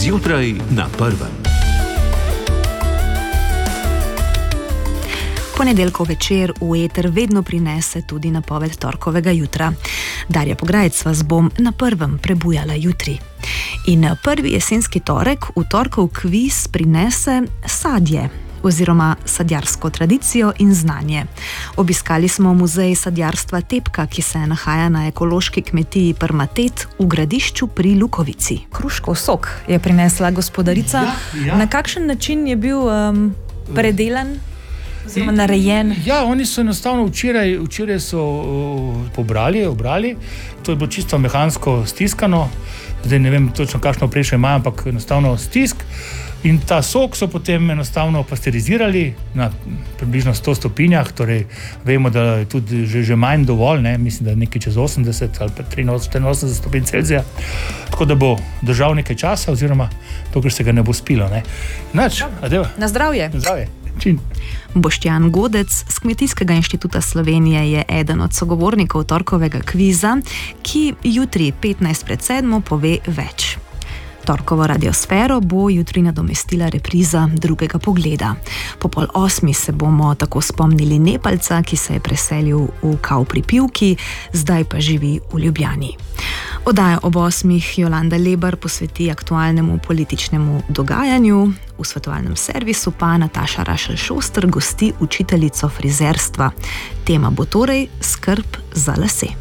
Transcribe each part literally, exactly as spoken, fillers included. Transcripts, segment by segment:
Zjutraj na prvem. Ponedeljkov večer v eter vedno prinese tudi napoved torkovega jutra. Darja Pograjec vas bom na prvem prebujala jutri. In prvi jesenski torek v torkov kviz prinese sadje oziroma sadjarsko tradicijo in znanje. Obiskali smo muzej sadjarstva Tepka, ki se nahaja na ekološki kmetiji Prmatet v Gradišču pri Lukovici. Kruškov sok je prinesla gospodarica. Ja, ja. Na kakšen način je bil um, predelan? Oziroma narejen? Ja, oni so enostavno včeraj, včeraj so uh, pobrali, obrali. To je bilo čisto mehansko stiskano. Zdaj ne vem točno, kakšno prejšnjo imajo, ampak enostavno stisk. In ta sok so potem enostavno pasterizirali na približno sto stopinjah, torej vemo, da je tudi že, že manj dovolj, ne? Mislim, da je nekaj čez osemdeset ali pa triinosemdeset stopinj Celzija, tako da bo držal nekaj časa, oziroma dokler se ga ne bo spilo. Ne? Nač, adeva. Na zdravje. Na zdravje. Čin. Boštjan Godec z Kmetijskega inštituta Slovenije je eden od sogovornikov torkovega kviza, ki jutri petnajst pred sedmo pove več. Torkovo radiosfero bo jutri nadomestila repriza Drugega pogleda. Po pol osmi se bomo tako spomnili Nepalca, ki se je preselil v Kau pri Pivki, zdaj pa živi v Ljubljani. Oddaja ob osmih Jolanda Lebar posveti aktualnemu političnemu dogajanju, v svetovalnem servisu pa Nataša Rašelj-Šoster gosti učiteljico frizerstva. Tema bo torej skrb za lase.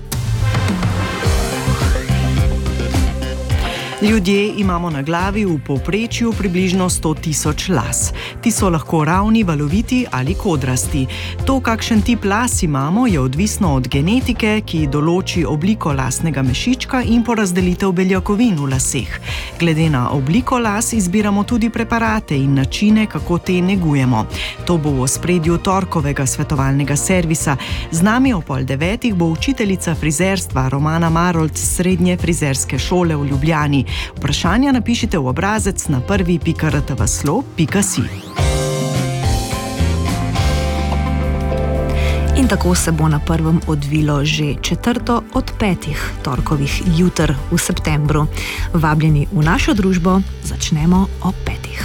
Ljudje imamo na glavi v povprečju približno sto tisoč las. Ti so lahko ravni, valoviti ali kodrasti. To, kakšen tip las imamo, je odvisno od genetike, ki določi obliko lasnega mešička in porazdelitev beljakovin v laseh. Glede na obliko las izbiramo tudi preparate in načine, kako te negujemo. To bo v ospredju torkovega svetovalnega servisa. Z nami o pol devetih bo učiteljica frizerstva Romana Marolt z Srednje frizerske šole v Ljubljani. Vprašanja napišite v obrazec na prvi pika r t v slo pika si. In tako se bo na prvem odvilo že četrto od petih torkovih jutr v septembru. Vabljeni v našo družbo, začnemo ob petih.